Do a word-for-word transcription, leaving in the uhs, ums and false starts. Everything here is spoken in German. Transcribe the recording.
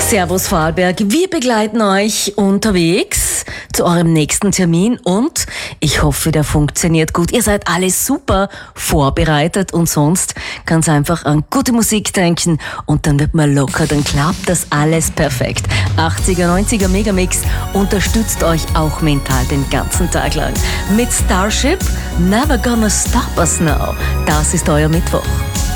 Servus Vorarlberg, wir begleiten euch unterwegs zu eurem nächsten Termin und ich hoffe, der funktioniert gut. Ihr seid alle super vorbereitet und sonst ganz einfach an gute Musik denken und dann wird man locker, dann klappt das alles perfekt. achtziger, neunziger Megamix unterstützt euch auch mental den ganzen Tag lang. Mit Starship, Never Gonna Stop Us Now. Das ist euer Mittwoch.